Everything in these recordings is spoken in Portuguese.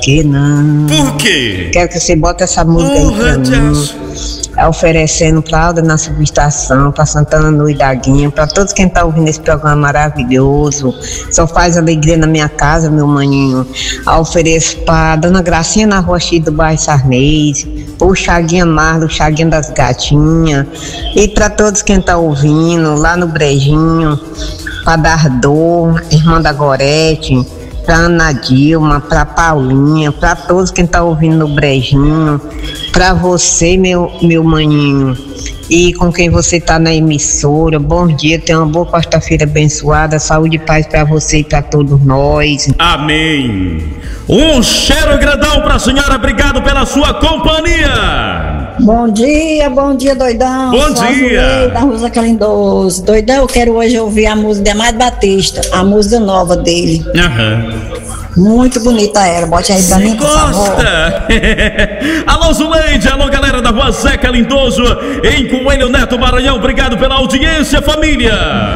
que não. Por quê? Quero que você bote essa música aí pra mim. Oferecendo pra Alda na subestação, pra Santana no Idaguinha, pra todos quem tá ouvindo esse programa maravilhoso. Só faz alegria na minha casa, meu maninho. Ofereço pra Dona Gracinha na Rua X do bairro Sarnês, o Chaguinha Marlo, o Chaguinha das Gatinhas, e pra todos quem tá ouvindo lá no Brejinho, pra Dardô, irmã da Gorete, pra Ana Dilma, pra Paulinha, pra todos quem tá ouvindo no Brejinho, pra você, meu maninho, e com quem você tá na emissora. Bom dia, tenha uma boa quarta-feira abençoada, saúde e paz pra você e pra todos nós. Amém. Um cheiro grandão pra senhora, obrigado pela sua companhia. Bom dia, doidão. Bom dia. Da Rosa Calindoso. Doidão, eu quero hoje ouvir a música de Amado Batista, a música nova dele. Muito bonita ela, bote aí pra mim, por favor. Alô, Zuleide, alô, galera da Rua Zé Calindoso, em Coelho Neto, Maranhão, obrigado pela audiência, família.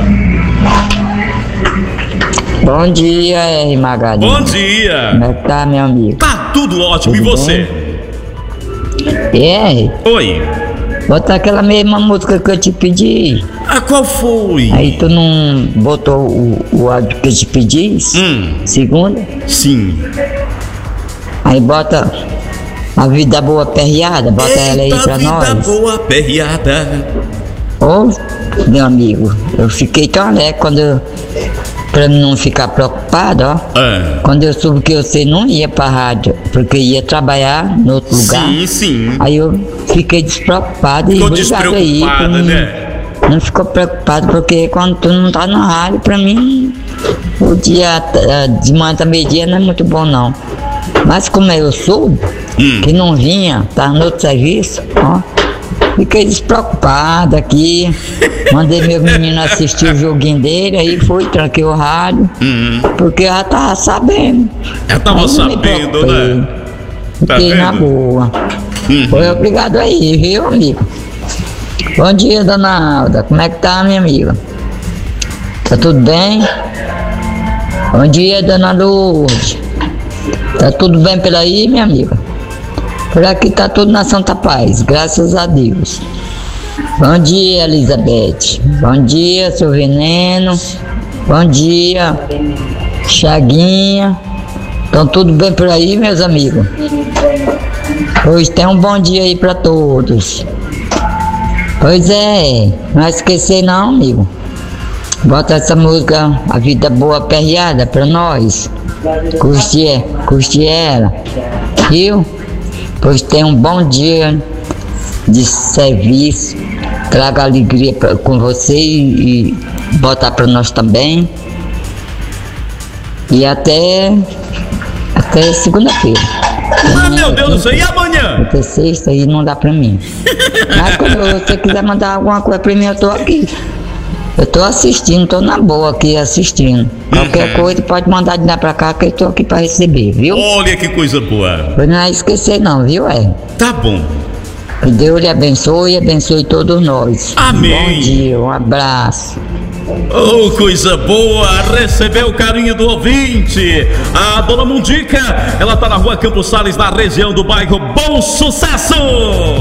Bom dia, R. Magali. Bom dia. Como é que tá, meu amigo? Tá tudo ótimo, tudo e você? R? Oi. Bota aquela mesma música que eu te pedi. Qual foi? Aí tu não botou o áudio que eu te pedi? Segunda? Sim. Aí bota A Vida Boa Perreada, bota ela aí pra nós. A Vida Boa Perreada. Ô, meu amigo, eu fiquei tão alegre pra não ficar preocupado, ó. Quando eu soube que você não ia pra rádio, porque ia trabalhar em outro lugar. Sim. Aí eu fiquei despreocupado. Ficou e obrigado aí por mim. né? Não ficou preocupado, porque quando tu não tá na rádio, pra mim, o dia de manhã até meio-dia não é muito bom, não. Mas como eu soube que não vinha, tá no outro serviço, ó, fiquei despreocupado aqui. Mandei meu menino assistir o joguinho dele, aí fui, tranquei o rádio, porque eu já tava sabendo. Eu tava sabendo, né? Fiquei na boa. Foi obrigado aí, viu, amigo? Bom dia, dona Alda. Como é que tá, minha amiga? Tá tudo bem? Bom dia, dona Lourdes. Tá tudo bem por aí, minha amiga? Por aqui tá tudo na santa paz, graças a Deus. Bom dia, Elizabeth. Bom dia, seu Veneno. Bom dia, Chaguinha. Estão tudo bem por aí, meus amigos? Hoje tem um bom dia aí pra todos. Pois é, não esquecer não, amigo. Bota essa música A Vida Boa Perreada pra nós. Curte ela, viu? Pois tem um bom dia de serviço. Traga alegria com você e botar pra nós também. E até segunda-feira. Meu Deus do céu, e amanhã? Até sexta aí não dá pra mim. Mas quando você quiser mandar alguma coisa pra mim, eu tô aqui. Eu tô assistindo, tô na boa aqui assistindo. Qualquer coisa pode mandar de lá pra cá que eu tô aqui pra receber, viu? Olha que coisa boa. Pra não esquecer não, viu, Tá bom. Que Deus lhe abençoe e abençoe todos nós. Amém. Bom dia, um abraço. Oh, coisa boa, recebeu o carinho do ouvinte. A dona Mundica, ela tá na Rua Campos Sales, na região do bairro Bom Sucesso.